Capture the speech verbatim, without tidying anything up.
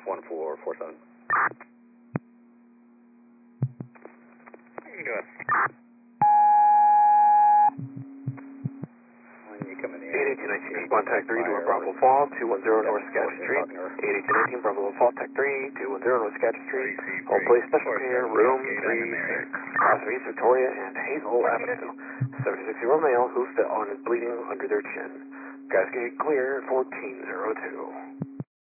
one four four seven. Go ahead. When you come in the eight eighteen nineteen, contact three to Bravo Fall, two one zero North Skagit Street. eight eighteen nineteen, Bravo Fall, Tech three, two one zero North Skagit Street. Home Place Special Care, Room three six. Crossing East Victoria and Hazel Avenue. seventy-six year old male who fell and is bleeding under their chin. Cascade clear, fourteen zero two.